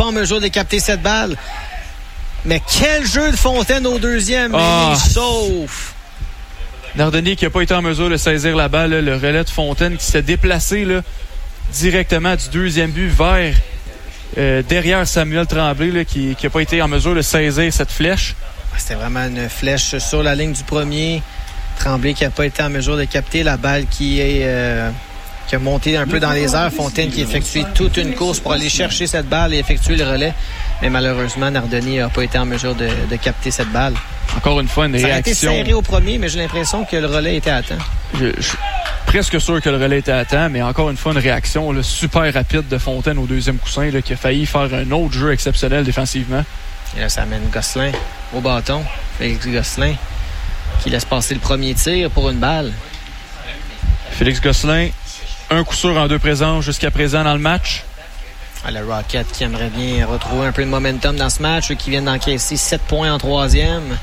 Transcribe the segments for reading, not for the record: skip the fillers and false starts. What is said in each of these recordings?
pas en mesure de capter cette balle. Mais quel jeu de Fontaine au deuxième. Il sauve. Nardoni qui n'a pas été en mesure de saisir la balle. Là, le relais de Fontaine qui s'est déplacé là, directement du deuxième but vers derrière Samuel Tremblay là, qui n'a pas été en mesure de saisir cette flèche. C'était vraiment une flèche sur la ligne du premier. Tremblay qui n'a pas été en mesure de capter la balle qui a monté un peu dans les airs. Fontaine qui a effectué toute une course pour aller chercher cette balle et effectuer le relais. Mais malheureusement, Nardoni n'a pas été en mesure de capter cette balle. Encore une fois, une réaction. Ça a été serré au premier, mais j'ai l'impression que le relais était à temps. Je suis presque sûr que le relais était à temps, mais encore une fois, une réaction là, super rapide de Fontaine au deuxième coussin là, qui a failli faire un autre jeu exceptionnel défensivement. Et là, ça amène Gosselin au bâton. Félix Gosselin qui laisse passer le premier tir pour une balle. Félix Gosselin, un coup sûr en deux présences jusqu'à présent dans le match. Le Rocket qui aimerait bien retrouver un peu de momentum dans ce match, qui viennent d'encaisser 7 points en troisième.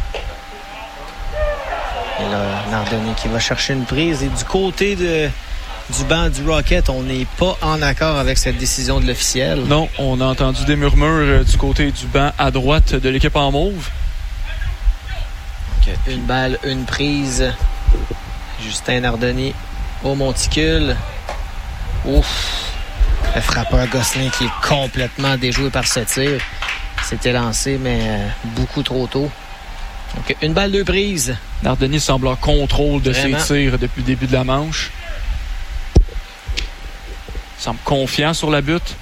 Et là, Nardoni qui va chercher une prise. Et du côté du banc du Rocket, on n'est pas en accord avec cette décision de l'officiel. Non, on a entendu des murmures du côté du banc à droite de l'équipe en mauve. Donc, une balle, une prise. Justin Nardoni au monticule. Ouf! Le frappeur Gosselin qui est complètement déjoué par ce tir. C'était lancé, mais beaucoup trop tôt. Donc, une balle, deux prises. Nardoni semble en contrôle de ses tirs depuis le début de la manche. Il semble confiant sur la butte.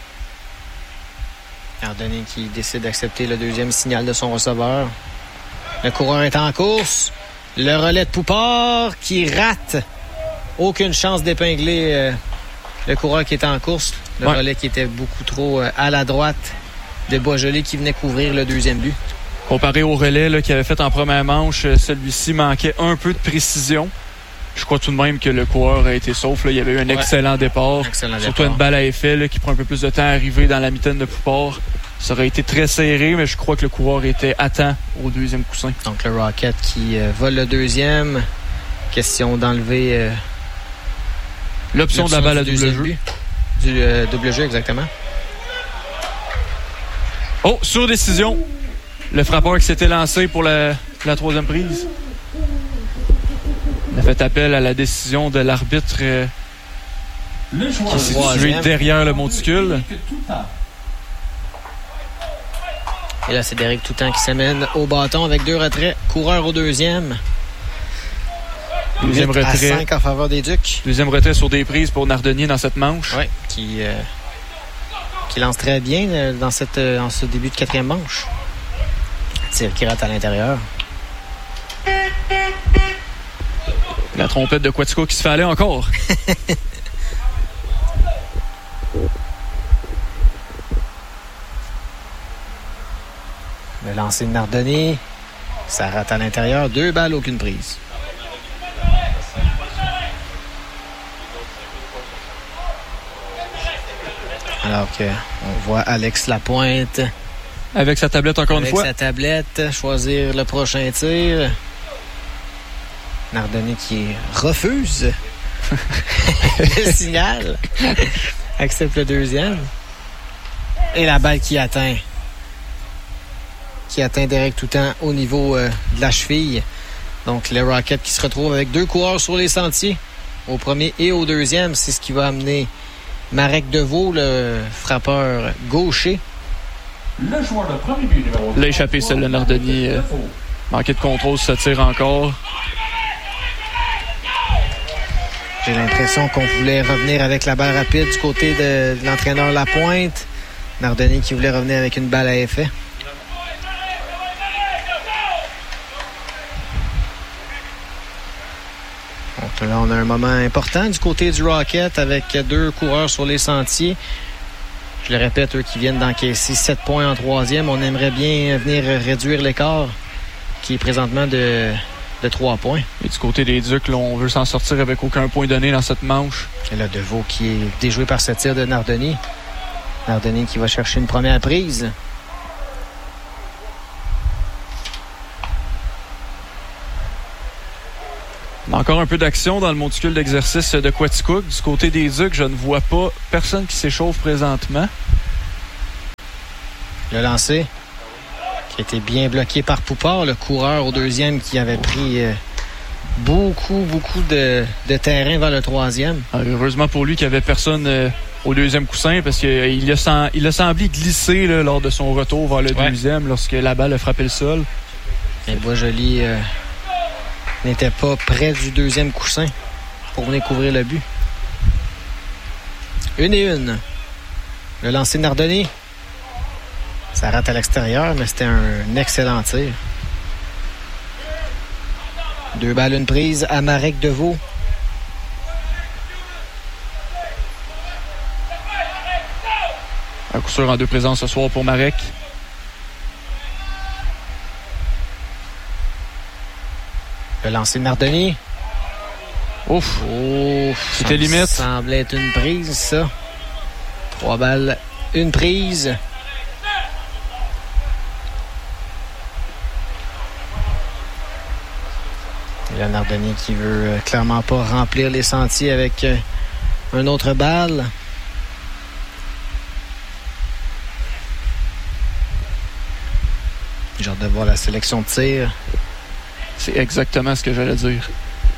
Nardoni qui décide d'accepter le deuxième signal de son receveur. Le coureur est en course. Le relais de Poupard qui rate. Aucune chance d'épingler le coureur qui était en course. Le relais qui était beaucoup trop à la droite de Boisjoli qui venait couvrir le deuxième but. Comparé au relais là, qu'il avait fait en première manche, celui-ci manquait un peu de précision. Je crois tout de même que le coureur a été sauf. Là. Il y avait eu un excellent départ. Surtout une balle à effet là, qui prend un peu plus de temps à arriver dans la mitaine de Poupard. Ça aurait été très serré, mais je crois que le coureur était à temps au deuxième coussin. Donc le Rocket qui vole le deuxième. Question d'enlever l'option de la balle à double jeu. Du double jeu, exactement. Oh, sur décision. Le frappeur qui s'était lancé pour la troisième prise. Il a fait appel à la décision de l'arbitre qui est situé derrière le monticule. Et là, c'est Derek Toutan qui s'amène au bâton avec 2 retraits. Coureur au deuxième. Deuxième retrait. 5 en faveur des Ducs. Deuxième retrait sur des prises pour Nardoni dans cette manche. Oui, qui lance très bien dans ce début de quatrième manche. Tir qui rate à l'intérieur. La trompette de Quatico qui se fait aller encore. Le lancer de Nardoni. Ça rate à l'intérieur. 2 balles, aucune prise. Alors qu'on voit Alex Lapointe. Avec sa tablette encore une fois. Avec sa tablette, choisir le prochain tir. Nardoni qui refuse le signal. Accepte le deuxième. Et la balle qui atteint Derek Toutan au niveau de la cheville. Donc le Rocket qui se retrouve avec 2 coureurs sur les sentiers. Au premier et au deuxième. C'est ce qui va amener Marek Deveau, le frappeur gaucher. Le joueur de premier but numéro 3. L'a échappé, celle de Nardoni. Manqué de contrôle, se tire encore. J'ai l'impression qu'on voulait revenir avec la balle rapide du côté de l'entraîneur Lapointe. Nardoni qui voulait revenir avec une balle à effet. Donc là, on a un moment important du côté du Rocket avec 2 coureurs sur les sentiers. Je le répète, eux qui viennent d'encaisser 7 points en troisième. On aimerait bien venir réduire l'écart qui est présentement de 3 points. Et du côté des Ducs, là, on veut s'en sortir avec aucun point donné dans cette manche. Et là, Deveau qui est déjoué par ce tir de Nardoni. Nardoni qui va chercher une première prise. Encore un peu d'action dans le monticule d'exercice de Quaticook. Du côté des Ducs, je ne vois pas personne qui s'échauffe présentement. Le lancer qui a été bien bloqué par Poupard, le coureur au deuxième qui avait pris beaucoup de terrain vers le troisième. Heureusement pour lui qu'il n'y avait personne au deuxième coussin parce qu'il a semblé glisser là, lors de son retour vers le deuxième lorsque la balle a frappé le sol. Et Boisjoli n'était pas près du deuxième coussin pour venir couvrir le but. 1-1. Le lancer de Nardoni. Ça rate à l'extérieur, mais c'était un excellent tir. 2 balles, 1 prise à Marek Deveau. À coup sûr en 2 présences ce soir pour Marek. Le lancer de Nardoni. Ouf. C'était limite. Ça semblait être une prise, ça. 3 balles, 1 prise. Et le Nardoni qui veut clairement pas remplir les sentiers avec une autre balle. J'ai hâte de voir la sélection de tir. C'est exactement ce que j'allais dire.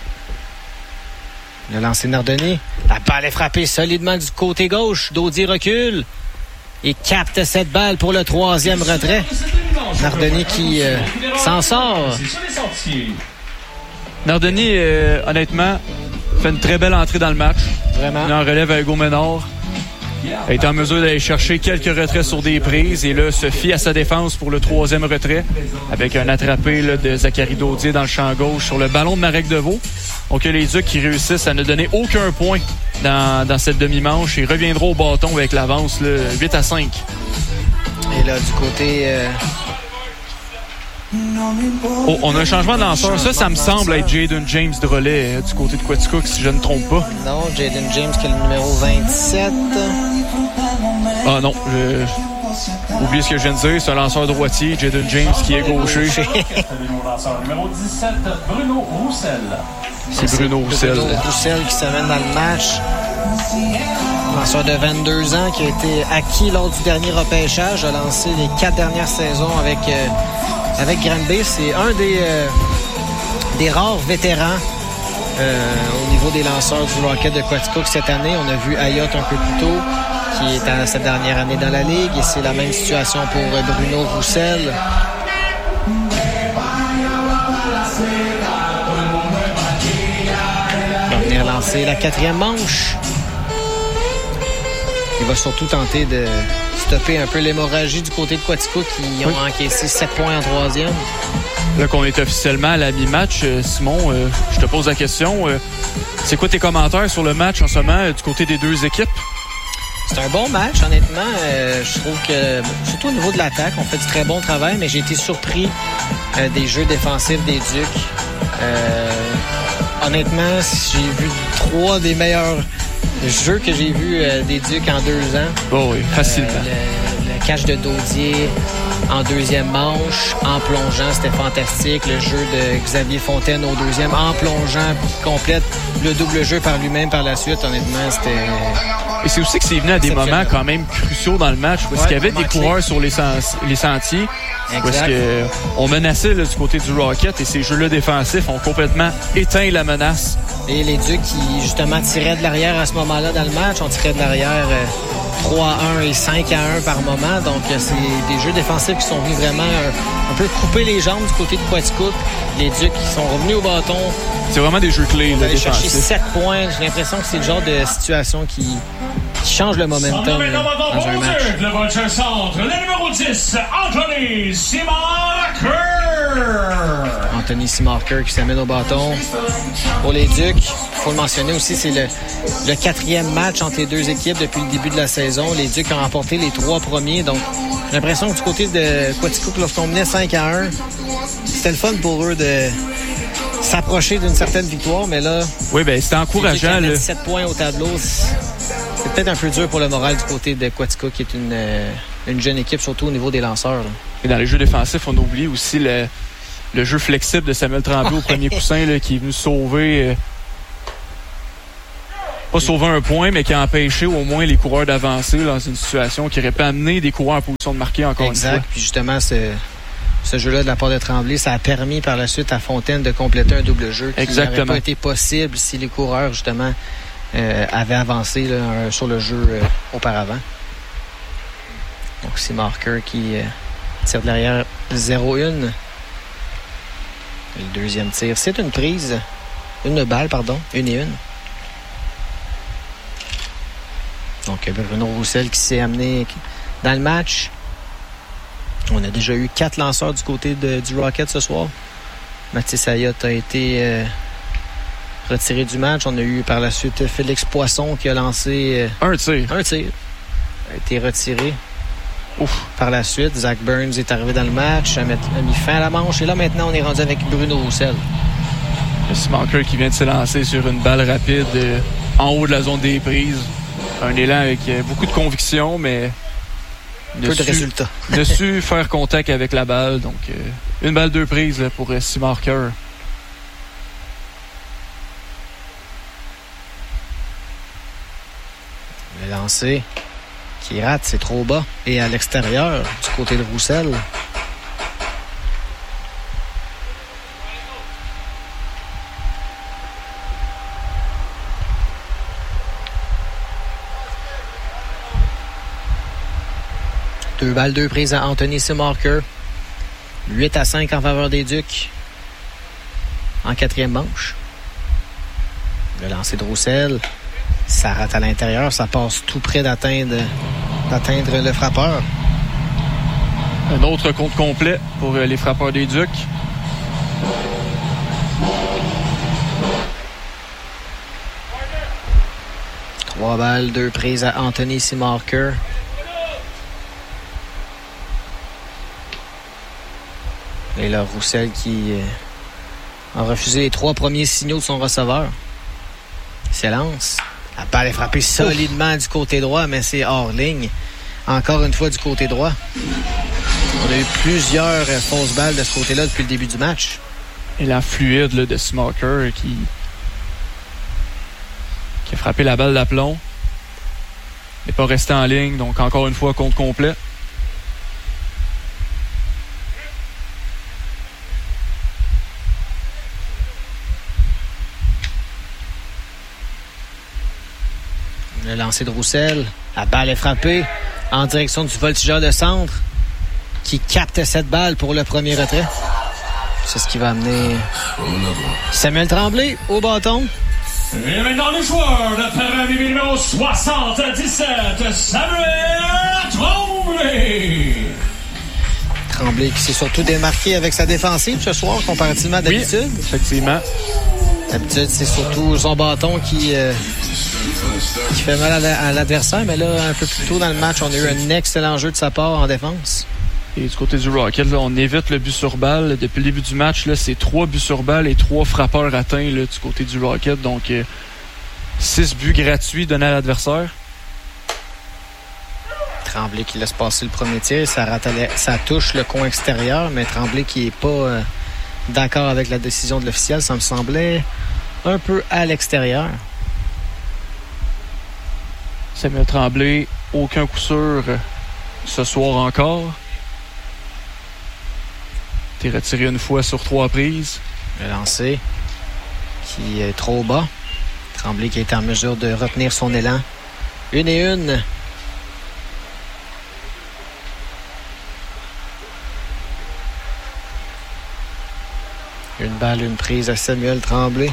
Le lancer de Nardoni. La balle est frappée solidement du côté gauche. Daudier recule et capte cette balle pour le 3e retrait. Nardoni qui s'en sort. Nardoni, honnêtement, fait une très belle entrée dans le match. Vraiment. Il en relève à Hugo Ménard. Il est en mesure d'aller chercher quelques retraits sur des prises et là, se fie à sa défense pour le 3e retrait avec un attrapé là, de Zachary Daudier dans le champ gauche sur le ballon de Marek Deveau. Donc, les Ducs qui réussissent à ne donner aucun point dans cette demi-manche et reviendront au bâton avec l'avance 8-5. Et là, du côté... Oh, on a un changement de lanceur. Ça me semble être Jaden James Drolet du côté de Quaticook, si je ne me trompe pas. Non, Jaden James qui est le numéro 27. Ah non, oubliez ce que je viens de dire. C'est un lanceur droitier, Jaden James qui est gaucher. Numéro 17, Bruno Roussel. C'est Bruno Roussel. Bruno Roussel qui s'amène dans le match. Lanceur de 22 ans qui a été acquis lors du dernier repêchage. A lancé les 4 dernières saisons avec Granby. C'est un des rares vétérans au niveau des lanceurs du Rocket de Quaticook cette année. On a vu Ayotte un peu plus tôt, qui est à sa dernière année dans la Ligue. Et c'est la même situation pour Bruno Roussel. Il va venir lancer la 4e manche. Il va surtout tenter de stopper un peu l'hémorragie du côté de Quaticook qui ont encaissé 7 points en 3e. Là qu'on est officiellement à la mi-match, Simon, je te pose la question. C'est quoi tes commentaires sur le match en ce moment du côté des deux équipes? C'est un bon match, honnêtement. Je trouve que, surtout au niveau de l'attaque, on fait du très bon travail, mais j'ai été surpris des jeux défensifs des Ducs. Honnêtement, j'ai vu 3 des meilleurs jeux que j'ai vus des Ducs en 2 ans. Oh oui, facilement. Le catch de Daudier en 2e manche, en plongeant, c'était fantastique. Le jeu de Xavier Fontaine au 2e, en plongeant, qui complète le double jeu par lui-même par la suite. Honnêtement, c'était... Et c'est aussi que c'est venu à des moments quand même cruciaux dans le match, parce qu'il y avait des coureurs sur les sentiers. Exact. Parce qu'on menaçait là, du côté du Rocket et ces jeux-là défensifs ont complètement éteint la menace. Et les Ducs qui, justement, tiraient de l'arrière à ce moment-là dans le match, on tirait de l'arrière 3-1 et 5-1 par moment. Donc, c'est des jeux défensifs qui sont venus vraiment un peu couper les jambes du côté de Quaticook. Les Ducs qui sont revenus au bâton. C'est vraiment des jeux clés. On va aller chercher 7 points. J'ai l'impression que c'est le genre de situation qui change le momentum dans un match. Le Vulture centre, le numéro 10, Anthony Simarker. Anthony Simarker qui s'amène au bâton pour les Ducs. Il faut le mentionner aussi, c'est le 4e match entre les deux équipes depuis le début de la saison. Les Ducs ont remporté les 3 premiers. Donc, j'ai l'impression que du côté de Quaticook, lorsqu'on menait 5-1, c'était le fun pour eux de s'approcher d'une certaine victoire. Mais là, oui, ben c'était encourageant. 7 points au tableau. C'est peut-être un peu dur pour le moral du côté de Quaticook, qui est une jeune équipe, surtout au niveau des lanceurs. Là. Et dans les jeux défensifs, on oublie aussi le jeu flexible de Samuel Tremblay au premier coussin là, qui est venu sauver. pas sauvé un point, mais qui a empêché au moins les coureurs d'avancer dans une situation qui aurait pu amener des coureurs en position de marquer encore une fois. Exact. Puis justement, ce jeu-là de la part de Tremblay, ça a permis par la suite à Fontaine de compléter un double jeu qui n'aurait pas été possible si les coureurs, justement, avaient avancé là, sur le jeu auparavant. Donc, c'est Marker qui tire de l'arrière 0-1. Le deuxième tir, c'est une prise. Une balle, pardon. 1-1. Donc, Bruno Roussel qui s'est amené dans le match. On a déjà eu 4 lanceurs du côté du Rocket ce soir. Mathis Ayotte a été retiré du match. On a eu par la suite Félix Poisson qui a lancé... Un tir. A été retiré. Par la suite, Zach Burns est arrivé dans le match, a mis fin à la manche. Et là, maintenant, on est rendu avec Bruno Roussel. Le Marker qui vient de se lancer sur une balle rapide en haut de la zone des prises. Un élan avec beaucoup de conviction, mais... Peu de résultats. De su faire contact avec la balle. Donc, une balle, 2 prises là, pour Marker. Le lancer qui rate, c'est trop bas. Et à l'extérieur, du côté de Roussel. Deux balles, 2 prises à Anthony Marker. 8-5 en faveur des Ducs. En 4e manche. Le lancer de Roussel. Ça rate à l'intérieur. Ça passe tout près d'atteindre le frappeur. Un autre compte complet pour les frappeurs des Ducs. Trois balles, 2 prises à Anthony Marker. Et là, Roussel qui a refusé les 3 premiers signaux de son receveur. Il s'élance. La balle est frappée solidement du côté droit, mais c'est hors ligne. Encore une fois du côté droit. On a eu plusieurs fausses balles de ce côté-là depuis le début du match. Et la fluide là, de Smoker qui a frappé la balle d'aplomb. Il n'est pas resté en ligne, donc encore une fois, compte complet. Le lancer de Roussel. La balle est frappée en direction du voltigeur de centre qui capte cette balle pour le premier retrait. C'est ce qui va amener Samuel Tremblay au bâton. Et maintenant les joueurs de paradis numéro 77, Samuel Tremblay. Tremblay qui s'est surtout démarqué avec sa défensive ce soir comparativement à d'habitude. Oui, effectivement. D'habitude, c'est surtout son bâton qui fait mal à l'adversaire. Mais là, un peu plus tôt dans le match, on a eu un excellent jeu de sa part en défense. Et du côté du Rocket, là, on évite le but sur balle. Depuis le début du match, là, c'est 3 buts sur balle et 3 frappeurs atteints là, du côté du Rocket. Donc, 6 buts gratuits donnés à l'adversaire. Tremblay qui laisse passer le premier tir. Ça touche le coin extérieur, mais Tremblay qui n'est pas d'accord avec la décision de l'officiel. Ça me semblait un peu à l'extérieur. Samuel Tremblay, aucun coup sûr ce soir encore. T'es retiré une fois sur 3 prises. Le lancer qui est trop bas. Tremblay qui est en mesure de retenir son élan. 1-1. Une balle, une prise à Samuel Tremblay.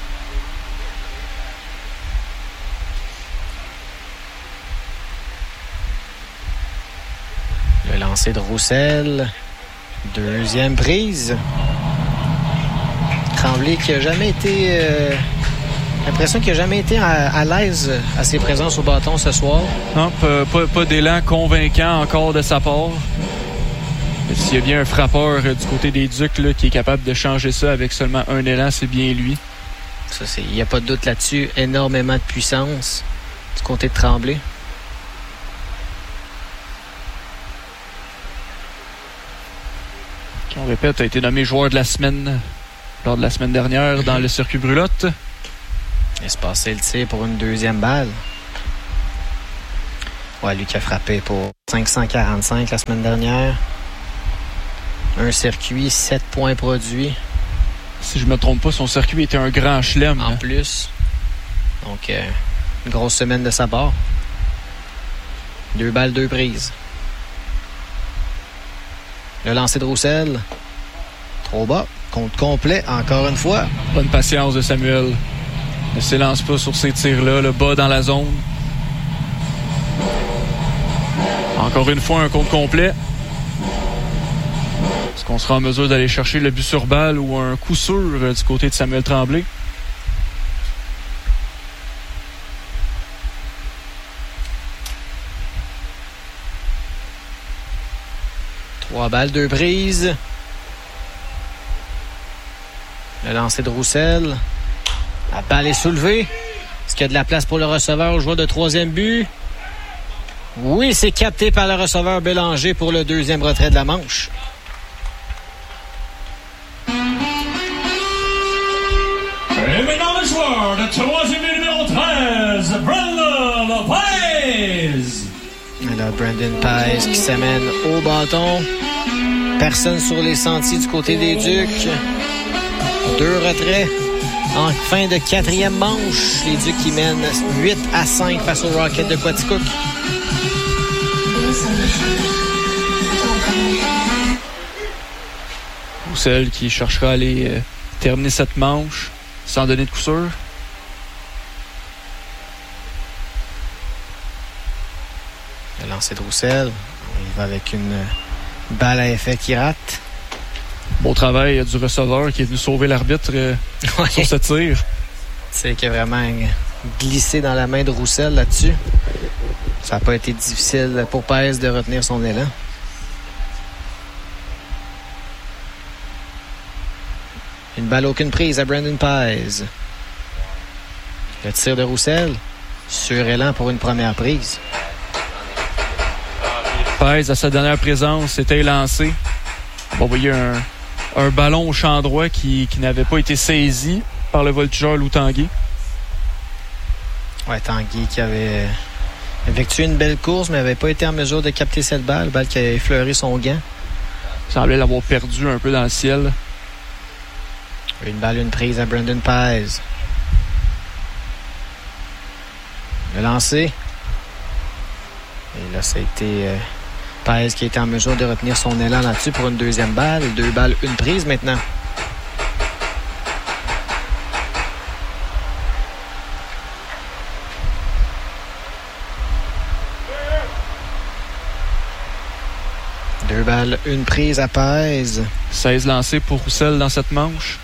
Le lancer de Roussel. Deuxième prise. Tremblay qui a jamais été... l'impression qu'il n'a jamais été à l'aise à ses présences au bâton ce soir. Non, pas d'élan convaincant encore de sa part. S'il y a bien un frappeur du côté des Ducs là, qui est capable de changer ça avec seulement un élan, c'est bien lui. Il n'y a pas de doute là-dessus. Énormément de puissance du côté de Tremblay. Qui, on répète, a été nommé joueur de la semaine lors de la semaine dernière dans le circuit Brulotte. Il se passait le tir pour une deuxième balle. Ouais, lui qui a frappé pour 545 la semaine dernière. Un circuit, 7 points produits. Si je me trompe pas, son circuit était un grand chelem. En plus. Donc, une grosse semaine de sa part. 2 balles, 2 prises. Le lancer de Roussel. Trop bas. Compte complet, encore une fois. Bonne patience de Samuel. Ne s'élance pas sur ces tirs-là. Le bas dans la zone. Encore une fois, un compte complet. Est-ce qu'on sera en mesure d'aller chercher le but sur balle ou un coup sûr du côté de Samuel Tremblay? Trois balles, 2 prises. Le lancer de Roussel. La balle est soulevée. Est-ce qu'il y a de la place pour le receveur au joueur de troisième but? Oui, c'est capté par le receveur Bélanger pour le deuxième retrait de la manche. Et maintenant le joueur de troisième but numéro 13, Brandon Paes. Et là, Brandon Paes qui s'amène au bâton. Personne sur les sentiers du côté des Ducs. 2 retraits en fin de 4e manche. Les Ducs qui mènent 8-5 face au Rocket de Quaticook. Roussel qui cherchera à aller terminer cette manche sans donner de coup sûr. Le lancer de Roussel. Il va avec une balle à effet qui rate. Beau travail du receveur qui est venu sauver l'arbitre sur ce tir. C'est qu'il a vraiment glissé dans la main de Roussel là-dessus. Ça n'a pas été difficile pour Paes de retenir son élan. Une balle, aucune prise à Brandon Paes. Le tir de Roussel. Sur élan pour une première prise. Paes, à sa dernière présence, était lancé. On va envoyer un ballon au champ droit qui n'avait pas été saisi par le voltigeur Lou Tanguay. Ouais, Tanguay qui avait effectué une belle course, mais n'avait pas été en mesure de capter cette balle. Balle qui a effleuré son gant. Il semblait l'avoir perdu un peu dans le ciel. Une balle, une prise à Brandon Paes. Le lancer. Et là, ça a été Paes qui a été en mesure de retenir son élan là-dessus pour une deuxième balle. 2 balles, une prise maintenant. Deux balles, une prise à Paes. 16 lancés pour Roussel dans cette manche.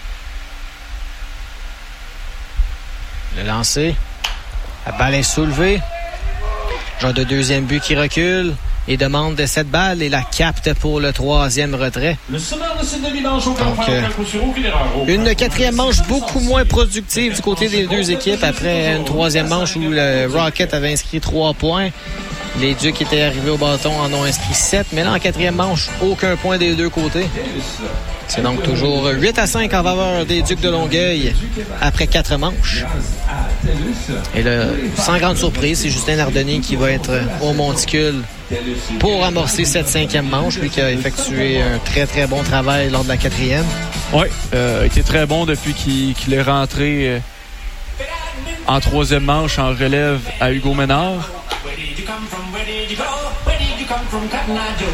Le lancer. La balle est soulevée. Genre de deuxième but qui recule et demande de cette balle et la capte pour le 3e retrait. Donc, une 4e manche beaucoup moins productive du côté des deux équipes après une 3e manche où le Rocket avait inscrit 3 points. Les Ducs qui étaient arrivés au bâton en ont inscrit 7, mais là en 4e manche, aucun point des deux côtés. C'est donc toujours 8-5 en faveur des Ducs de Longueuil après 4 manches. Et là, sans grande surprise, c'est Justin Ardonnier qui va être au monticule pour amorcer cette 5e manche, lui qui a effectué un très très bon travail lors de la 4e. Oui, il a été très bon depuis qu'il est rentré en 3e manche en relève à Hugo Ménard.